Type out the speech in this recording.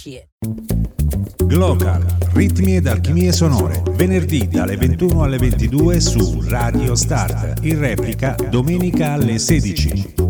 Energie. Glocal, ritmi ed alchimie sonore, venerdì dalle 21 alle 22 su Radio Start, in replica domenica alle 16.